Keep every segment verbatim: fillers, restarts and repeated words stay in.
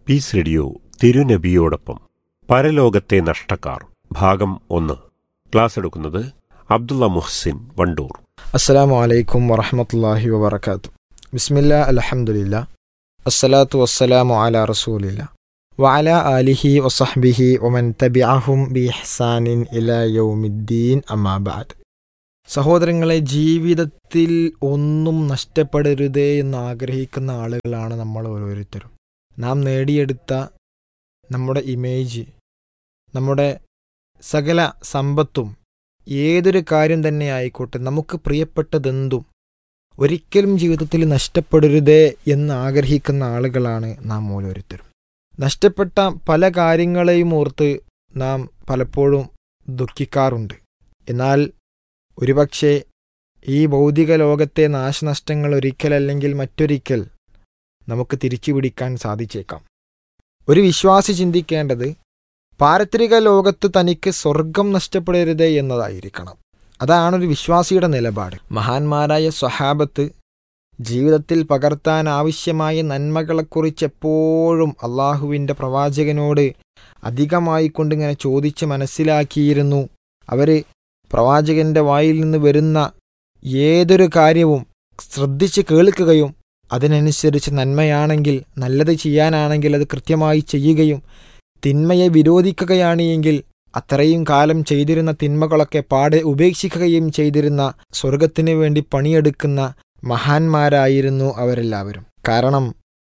Piece radio തിരുനബിയോടൊപ്പം പരലോകത്തെ നഷ്ടക്കാർ ഭാഗം ഒന്ന്. ക്ലാസ് എടുക്കുന്നത് അബ്ദുള്ള മുഹ്സിൻ വണ്ടൂർ. അസ്സലാമു അലൈക്കും വറഹ്മത്തുള്ളാഹി വബറകാതുഹു. ബിസ്മില്ലാ അൽഹംദുലില്ലാ അസ്സലാത്തു വസ്സലാമു അലാ റസൂലില്ലാ വഅലാ ആലിഹി വസഹ്ബിഹി വമൻ തബിഅഹും ബിഇഹ്സാനിൻ ഇലാ യൗമിദ്ദീൻ അമ്മാ ബഅദ്. സഹോദരങ്ങളെ, ജീവിതത്തിൽ ഒന്നും നഷ്ടപ്പെടരുതേ എന്ന് ആഗ്രഹിക്കുന്ന ആളുകളാണ് നമ്മൾ ഓരോരുത്തരും. നാം നേടിയെടുത്ത നമ്മുടെ ഇമേജ്, നമ്മുടെ സകല സമ്പത്തും, ഏതൊരു കാര്യം തന്നെ ആയിക്കോട്ടെ, നമുക്ക് പ്രിയപ്പെട്ടതെന്തും ഒരിക്കലും ജീവിതത്തിൽ നഷ്ടപ്പെടരുതേ എന്ന് ആഗ്രഹിക്കുന്ന ആളുകളാണ് നാം ഓരോരുത്തരും. നഷ്ടപ്പെട്ട പല കാര്യങ്ങളെയും ഓർത്ത് നാം പലപ്പോഴും ദുഃഖിക്കാറുണ്ട്. എന്നാൽ ഒരുപക്ഷെ ഈ ഭൗതിക ലോകത്തെ നാശനഷ്ടങ്ങൾ ഒരിക്കലല്ലെങ്കിൽ മറ്റൊരിക്കൽ നമുക്ക് തിരിച്ചു പിടിക്കാൻ സാധിച്ചേക്കാം. ഒരു വിശ്വാസി ചിന്തിക്കേണ്ടത് പാരത്രിക ലോകത്ത് തനിക്ക് സ്വർഗം നഷ്ടപ്പെടരുതേ എന്നതായിരിക്കണം. അതാണൊരു വിശ്വാസിയുടെ നിലപാട്. മഹാന്മാരായ സ്വഹാബത്ത് ജീവിതത്തിൽ പകർത്താൻ ആവശ്യമായ നന്മകളെക്കുറിച്ച് എപ്പോഴും അള്ളാഹുവിൻ്റെ പ്രവാചകനോട് അധികമായി കൊണ്ടിങ്ങനെ ചോദിച്ച് മനസ്സിലാക്കിയിരുന്നു. അവർ പ്രവാചകൻ്റെ വായിൽ നിന്ന് വരുന്ന ഏതൊരു കാര്യവും ശ്രദ്ധിച്ച് കേൾക്കുകയും അതിനനുസരിച്ച് നന്മയാണെങ്കിൽ, നല്ലത് ചെയ്യാനാണെങ്കിൽ അത് കൃത്യമായി ചെയ്യുകയും, തിന്മയെ വിരോധിക്കുകയാണ് എങ്കിൽ അത്രയും കാലം ചെയ്തിരുന്ന തിന്മകളൊക്കെ പാടെ ഉപേക്ഷിക്കുകയും ചെയ്തിരുന്ന സ്വർഗത്തിന് വേണ്ടി പണിയെടുക്കുന്ന മഹാന്മാരായിരുന്നു അവരെല്ലാവരും. കാരണം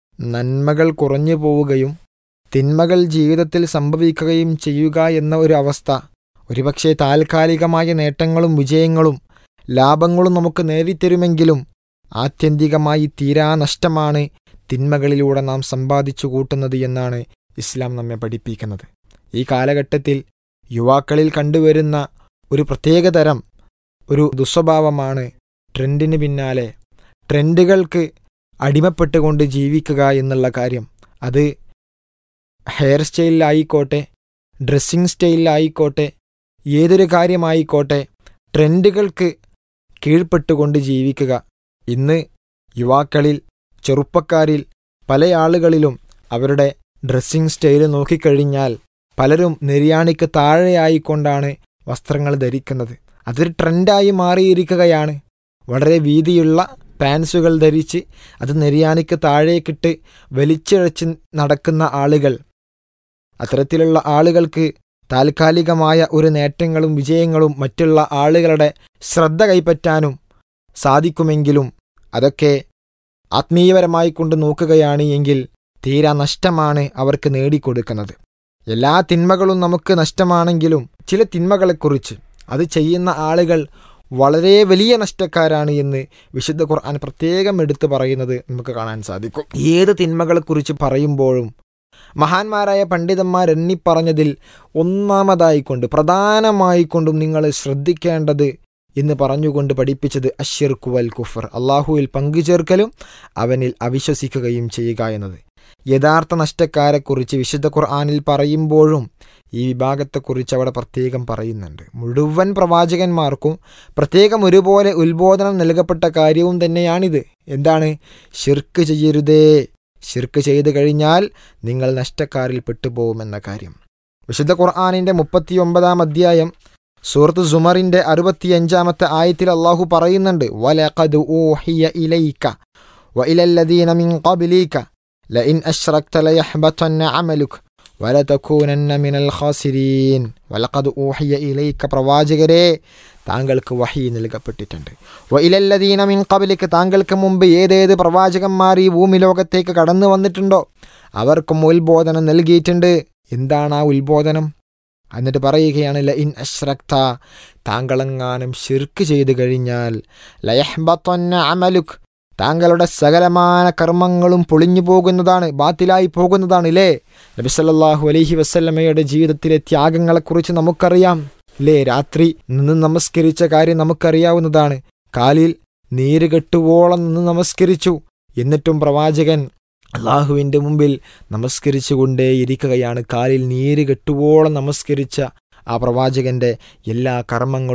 നന്മകൾ കുറഞ്ഞു പോവുകയും തിന്മകൾ ജീവിതത്തിൽ സംഭവിക്കുകയും ചെയ്യുക എന്ന ഒരു അവസ്ഥ ഒരുപക്ഷെ താൽക്കാലികമായ നേട്ടങ്ങളും വിജയങ്ങളും ലാഭങ്ങളും നമുക്ക് നേടിത്തരുമെങ്കിലും ആത്യന്തികമായി തീരാ നഷ്ടമാണ് തിന്മകളിലൂടെ നാം സമ്പാദിച്ചു കൂട്ടുന്നത് എന്നാണ് ഇസ്ലാം നമ്മെ പഠിപ്പിക്കുന്നത്. ഈ കാലഘട്ടത്തിൽ യുവാക്കളിൽ കണ്ടുവരുന്ന ഒരു പ്രത്യേകതരം ഒരു ദുസ്വഭാവമാണ് ട്രെൻഡിന് പിന്നാലെ, ട്രെൻഡുകൾക്ക് അടിമപ്പെട്ടുകൊണ്ട് ജീവിക്കുക എന്നുള്ള കാര്യം. അത് ഹെയർ സ്റ്റൈലിലായിക്കോട്ടെ, ഡ്രസ്സിങ് സ്റ്റൈലിലായിക്കോട്ടെ, ഏതൊരു കാര്യമായിക്കോട്ടെ, ട്രെൻഡുകൾക്ക് കീഴ്പ്പെട്ടുകൊണ്ട് ജീവിക്കുക. ഇന്ന് യുവാക്കളിൽ, ചെറുപ്പക്കാരിൽ പല ആളുകളിലും അവരുടെ ഡ്രസ്സിങ് സ്റ്റൈൽ നോക്കിക്കഴിഞ്ഞാൽ പലരും നെര്യാണിക്ക് താഴെയായിക്കൊണ്ടാണ് വസ്ത്രങ്ങൾ ധരിക്കുന്നത്. അതൊരു ട്രെൻഡായി മാറിയിരിക്കുകയാണ്. വളരെ വീതിയുള്ള പാൻസുകൾ ധരിച്ച് അത് നെര്യാണിക്ക് താഴേക്കിട്ട് വലിച്ചിഴച്ച് നടക്കുന്ന ആളുകൾ. അത്തരത്തിലുള്ള ആളുകൾക്ക് താൽക്കാലികമായ ഒരു നേട്ടങ്ങളും വിജയങ്ങളും മറ്റുള്ള ആളുകളുടെ ശ്രദ്ധ കൈപ്പറ്റാനും സാധിക്കുമെങ്കിലും അതൊക്കെ ആത്മീയപരമായി കൊണ്ട് നോക്കുകയാണ് എങ്കിൽ തീരാ നഷ്ടമാണ് അവർക്ക് നേടിക്കൊടുക്കുന്നത്. എല്ലാ തിന്മകളും നമുക്ക് നഷ്ടമാണെങ്കിലും ചില തിന്മകളെക്കുറിച്ച് അത് ചെയ്യുന്ന ആളുകൾ വളരെ വലിയ നഷ്ടക്കാരാണ് എന്ന് വിശുദ്ധ ഖുർആൻ പ്രത്യേകം എടുത്തു പറയുന്നത് നമുക്ക് കാണാൻ സാധിക്കും. ഏത് തിന്മകളെക്കുറിച്ച് പറയുമ്പോഴും മഹാന്മാരായ പണ്ഡിതന്മാർ എണ്ണിപ്പറഞ്ഞതിൽ ഒന്നാമതായിക്കൊണ്ട് പ്രധാനമായിക്കൊണ്ടും നിങ്ങൾ ശ്രദ്ധിക്കേണ്ടത് എന്ന് പറഞ്ഞുകൊണ്ട് പഠിപ്പിച്ചത് അശ്ശിർക്ക് വൽ കുഫർ, അള്ളാഹുവിൽ പങ്കുചേർക്കലും അവനിൽ അവിശ്വസിക്കുകയും ചെയ്യുക എന്നത്. യഥാർത്ഥ നഷ്ടക്കാരെക്കുറിച്ച് വിശുദ്ധ ഖുർആനിൽ പറയുമ്പോഴും ഈ വിഭാഗത്തെക്കുറിച്ച് അവിടെ പ്രത്യേകം പറയുന്നുണ്ട്. മുഴുവൻ പ്രവാചകന്മാർക്കും പ്രത്യേകം ഒരുപോലെ ഉത്ബോധനം നൽകപ്പെട്ട കാര്യവും തന്നെയാണിത്. എന്താണ്? ശിർക്ക് ചെയ്യരുതേ, ശിർക്ക് ചെയ്തു കഴിഞ്ഞാൽ നിങ്ങൾ നഷ്ടക്കാരിൽ പെട്ടുപോകുമെന്ന കാര്യം. വിശുദ്ധ ഖുർആനിൻ്റെ മുപ്പത്തി ഒമ്പതാം അധ്യായം സൂറത്ത് സുമറിൻ്റെ അറുപത്തിയഞ്ചാമത്തെ ആയത്തിൽ അള്ളാഹു പറയുന്നുണ്ട്, വലഖദ് ഊഹിയ ഇലൈക വഇലല്ലദീന മിൻ ഖബ്ലിക ലഇൻ അശ്റക്ത ലയഹ്ബതന്ന അമലുക വലതകൂനന്ന മിനൽ ഖാസിരീൻ. വലഖദ് ഊഹിയ ഇലൈക, പ്രവാചകരെ താങ്കൾക്ക് വഹി നൽകപ്പെട്ടിട്ടുണ്ട്. വഇലല്ലദീന മിൻ ഖബ്ലിക, താങ്കൾക്ക് മുമ്പ് ഏതേത് പ്രവാചകന്മാർ ഈ ഭൂമി ലോകത്തേക്ക് കടന്നു വന്നിട്ടുണ്ടോ അവർക്കും ഉത്ബോധനം നൽകിയിട്ടുണ്ട്. എന്താണ് ആ ഉത്ബോധനം? എന്നിട്ട് പറയുകയാണ്, ലഇൻ അശ്റക്ത, താങ്കളെങ്ങാനും ശിർക്ക് ചെയ്തു കഴിഞ്ഞാൽ ലയഹ്ബതന്ന അമലുക്, താങ്കളുടെ സകലമാന കർമ്മങ്ങളും പൊളിഞ്ഞു പോകുന്നതാണ്, ബാത്തിലായി പോകുന്നതാണ്. ഇല്ലേ? നബി സല്ലല്ലാഹു അലൈഹി വസല്ലമയുടെ ജീവിതത്തിലെ ത്യാഗങ്ങളെക്കുറിച്ച് നമുക്കറിയാം. ഇല്ലേ? രാത്രി നിന്ന് നമസ്കരിച്ച കാര്യം നമുക്കറിയാവുന്നതാണ്. കാലിൽ നീര് കെട്ടുവോളം നിന്ന് നമസ്കരിച്ചു. എന്നിട്ടും പ്രവാചകൻ അള്ളാഹുവിൻ്റെ മുമ്പിൽ നമസ്കരിച്ചു കൊണ്ടേയിരിക്കുകയാണ്. കാലിൽ നീര് കെട്ടുവോളം നമസ്കരിച്ച ആ പ്രവാചകൻ്റെ എല്ലാ കർമ്മങ്ങളും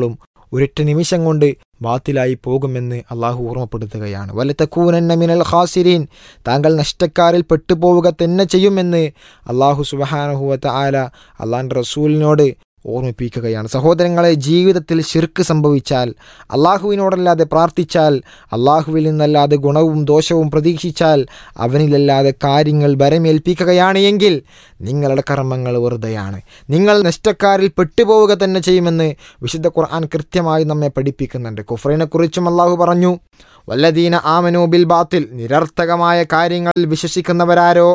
ഒരൊറ്റ നിമിഷം കൊണ്ട് ബാത്തിലായി പോകുമെന്ന് അള്ളാഹു ഓർമ്മപ്പെടുത്തുകയാണ്. വലതകൂനന്ന മിനൽ ഖാസിരീൻ, താങ്കൾ നഷ്ടക്കാരിൽ പെട്ടുപോവുക തന്നെ ചെയ്യുമെന്ന് അള്ളാഹു സുബ്ഹാനഹു വ തആല അള്ളാഹുവിൻ്റെ റസൂലിനോട് ഓർമ്മിപ്പിക്കുകയാണ്. സഹോദരങ്ങളെ, ജീവിതത്തിൽ ശിർക്ക് സംഭവിച്ചാൽ, അള്ളാഹുവിനോടല്ലാതെ പ്രാർത്ഥിച്ചാൽ, അള്ളാഹുവിൽ നിന്നല്ലാതെ ഗുണവും ദോഷവും പ്രതീക്ഷിച്ചാൽ, അവനിലല്ലാതെ കാര്യങ്ങൾ ഭരമേൽപ്പിക്കുകയാണ് എങ്കിൽ നിങ്ങളുടെ കർമ്മങ്ങൾ വെറുതെയാണ്. നിങ്ങൾ നഷ്ടക്കാരിൽ പെട്ടുപോവുക തന്നെ ചെയ്യുമെന്ന് വിശുദ്ധ ഖുർആൻ കൃത്യമായി നമ്മെ പഠിപ്പിക്കുന്നുണ്ട്. കുഫറിനെക്കുറിച്ചും അള്ളാഹു പറഞ്ഞു, വല്ലദീന ആമനൂ ബിൽ ബാത്തിൽ, നിരർത്ഥകമായ കാര്യങ്ങളിൽ വിശ്വസിക്കുന്നവരാരോ,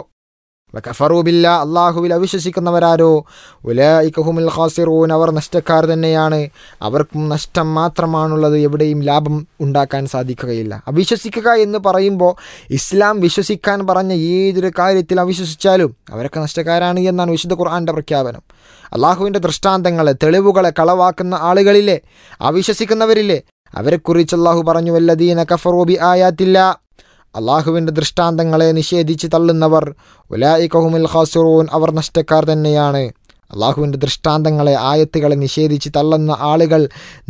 വകഫറൂ ബില്ലാ, അള്ളാഹുവിൽ അവിശ്വസിക്കുന്നവരാരോ, ഉലൈക ഹുമുൽ ഖാസിറൂൻ, അവർ നഷ്ടക്കാർ തന്നെയാണ്. അവർക്കും നഷ്ടം മാത്രമാണുള്ളത്, എവിടെയും ലാഭം ഉണ്ടാക്കാൻ സാധിക്കുകയില്ല. അവിശ്വസിക്കുക എന്ന് പറയുമ്പോൾ ഇസ്ലാം വിശ്വസിക്കാൻ പറഞ്ഞ ഏതൊരു കാര്യത്തിൽ അവിശ്വസിച്ചാലും അവരൊക്കെ നഷ്ടക്കാരാണ് എന്നാണ് വിശുദ്ധ ഖുർആൻ്റെ പ്രഖ്യാപനം. അള്ളാഹുവിൻ്റെ ദൃഷ്ടാന്തങ്ങളെ, തെളിവുകളെ കളവാക്കുന്ന ആളുകളിലെ, അവിശ്വസിക്കുന്നവരിലെ, അവരെക്കുറിച്ച് അള്ളാഹു പറഞ്ഞു, വല്ലദീന കഫറൂ ബി ആയാത്തില്ലാ, അള്ളാഹുവിൻ്റെ ദൃഷ്ടാന്തങ്ങളെ നിഷേധിച്ച് തള്ളുന്നവർ, ഉലൈക ഹുമുൽ ഖാസിറൂൻ, അവർ നഷ്ടക്കാർ തന്നെയാണ്. അള്ളാഹുവിൻ്റെ ദൃഷ്ടാന്തങ്ങളെ, ആയത്തുകളെ നിഷേധിച്ച് തള്ളുന്ന ആളുകൾ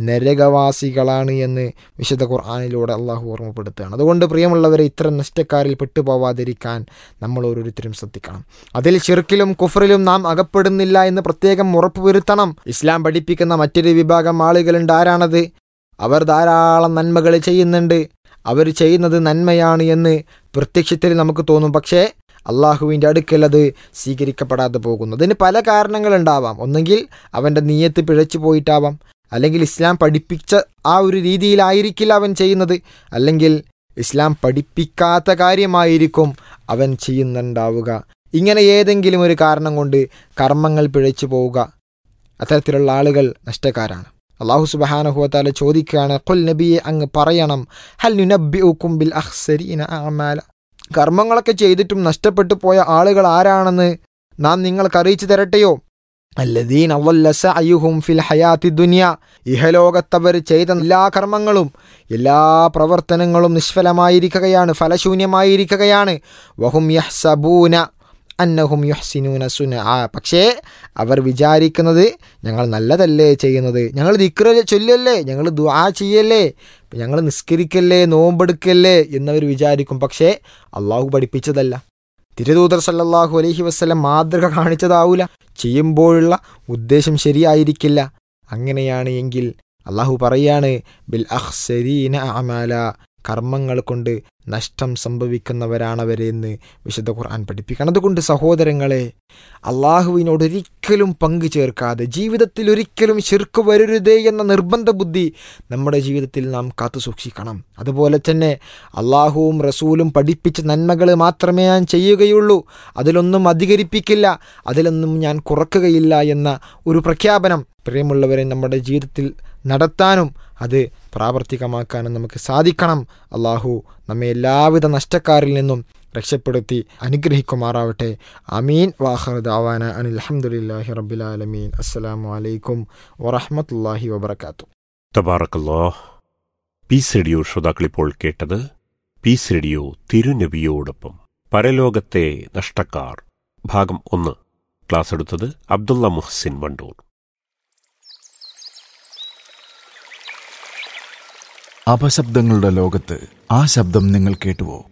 നരകവാസികളാണ് എന്ന് വിശുദ്ധ ഖുർആനിലൂടെ അള്ളാഹു ഓർമ്മപ്പെടുത്തുകയാണ്. അതുകൊണ്ട് പ്രിയമുള്ളവരെ, ഇത്തരം നഷ്ടക്കാരിൽ പെട്ടുപോവാതിരിക്കാൻ നമ്മൾ ഓരോരുത്തരും ശ്രദ്ധിക്കണം. അതിൽ ശിർക്കിലും കുഫറിലും നാം അകപ്പെടുന്നില്ല എന്ന് പ്രത്യേകം ഉറപ്പുവരുത്തണം. ഇസ്ലാം പഠിപ്പിക്കുന്ന മറ്റൊരു വിഭാഗം ആളുകളുണ്ട്. ആരാണത്? അവർ ധാരാളം നന്മകൾ ചെയ്യുന്നുണ്ട്, അവർ ചെയ്യുന്നത് നന്മയാണ് എന്ന് പ്രത്യക്ഷത്തിൽ നമുക്ക് തോന്നും. പക്ഷേ അള്ളാഹുവിൻ്റെ അടുക്കൽ അത് സ്വീകരിക്കപ്പെടാതെ പോകുന്നു. അതിന് പല കാരണങ്ങളുണ്ടാവാം. ഒന്നെങ്കിൽ അവൻ്റെ നിയ്യത്ത് പിഴച്ചു പോയിട്ടാവാം, അല്ലെങ്കിൽ ഇസ്ലാം പഠിപ്പിച്ച ആ ഒരു രീതിയിലായിരിക്കില്ല അവൻ ചെയ്യുന്നത്, അല്ലെങ്കിൽ ഇസ്ലാം പഠിപ്പിക്കാത്ത കാര്യമായിരിക്കും അവൻ ചെയ്യുന്നുണ്ടാവുക. ഇങ്ങനെ ഏതെങ്കിലും ഒരു കാരണം കൊണ്ട് കർമ്മങ്ങൾ പിഴച്ചു പോവുക, അത്തരത്തിലുള്ള ആളുകൾ നഷ്ടക്കാരാണ്. അള്ളാഹു സുബ്ഹാനഹു വ തആല ചോദിക്കുകയാണ്, ഖുൽ നബിയെ, അങ്ങ് പറയണം, ഹൽ നുനബ്ബിഉകും ബിൽ അഖ്സരീന അഅമാല, കർമ്മങ്ങളൊക്കെ ചെയ്തിട്ടും നഷ്ടപ്പെട്ടു പോയ ആളുകൾ ആരാണെന്ന് നാം നിങ്ങൾക്ക് അറിയിച്ചു തരട്ടെയോ? അല്ലദീന ളല്ല സഅയുഹും ഫിൽ ഹയാത്തി ദുനിയ, ഇഹലോകത്തവർ ചെയ്ത എല്ലാ കർമ്മങ്ങളും, എല്ലാ പ്രവർത്തനങ്ങളും നിഷ്ഫലമായിരിക്കുകയാണ്, ഫലശൂന്യമായിരിക്കുകയാണ്. വഹും യഹ്സബൂന അന്നഹും യുഹ്സിനൂന സുനആ, പക്ഷേ അവർ വിചാരിക്കുന്നത് ഞങ്ങൾ നല്ലതല്ലേ ചെയ്യുന്നത്, ഞങ്ങൾ ദിക്ർ ചൊല്ലല്ലേ, ഞങ്ങൾ ദുആ ചെയ്യല്ലേ, ഞങ്ങൾ നിസ്കരിക്കല്ലേ, നോമ്പെടുക്കല്ലേ എന്നവർ വിചാരിക്കും. പക്ഷേ അള്ളാഹു പഠിപ്പിച്ചതല്ല, തിരുദൂതർ സല്ലല്ലാഹു അലൈഹി വസല്ലം മാതൃക കാണിച്ചതാവൂല, ചെയ്യുമ്പോഴുള്ള ഉദ്ദേശം ശരിയായിരിക്കില്ല. അങ്ങനെയാണ് എങ്കിൽ അള്ളാഹു പറയാണ്, ബിൽ അഖ്സരീന അഅമാല, കർമ്മങ്ങൾ കൊണ്ട് നഷ്ടം സംഭവിക്കുന്നവരാണവരെന്ന് വിശുദ്ധ ഖുർആൻ പഠിപ്പിക്കണം. അതുകൊണ്ട് സഹോദരങ്ങളെ, അള്ളാഹുവിനോട് ഒരിക്കലും പങ്കു ചേർക്കാതെ, ജീവിതത്തിൽ ഒരിക്കലും ശിർക്ക് വരരുതേ എന്ന നിർബന്ധ ബുദ്ധി നമ്മുടെ ജീവിതത്തിൽ നാം കാത്തു സൂക്ഷിക്കണം. അതുപോലെ തന്നെ അള്ളാഹുവും റസൂലും പഠിപ്പിച്ച നന്മകൾ മാത്രമേ ഞാൻ ചെയ്യുകയുള്ളൂ, അതിലൊന്നും അധികരിപ്പിക്കില്ല, അതിലൊന്നും ഞാൻ കുറക്കുകയില്ല എന്ന ഒരു പ്രഖ്യാപനം പ്രിയമുള്ളവരെ നമ്മുടെ ജീവിതത്തിൽ നടത്താനും അത് പ്രാവർത്തികമാക്കാനും നമുക്ക് സാധിക്കണം. അള്ളാഹു നമ്മെ എല്ലാവിധ നഷ്ടക്കാരിൽ നിന്നും രക്ഷപ്പെടുത്തി അനുഗ്രഹിക്കുമാറാവട്ടെ. ആമീൻ. വാഖിറു ദഅവാന അനിൽ ഹംദുലില്ലാഹി റബ്ബിൽ ആലമീൻ. അസ്സലാമു അലൈക്കും വറഹ്മത്തുള്ളാഹി വബറകാതുഹു. തബാറക്കല്ലാഹ്. പീസ് റേഡിയോ ശ്രോതാക്കളിപ്പോൾ കേട്ടത് പീസ് റേഡിയോ തിരുനബിയോടൊപ്പം, പരലോകത്തെ നഷ്ടക്കാർ, ഭാഗം ഒന്ന്. ക്ലാസ് എടുത്തത് അബ്ദുള്ള മുഹ്സിൻ വണ്ടൂർ. അപശബ്ദങ്ങളുടെ ലോകത്ത് ആ ശബ്ദം നിങ്ങൾ കേട്ടുവോ?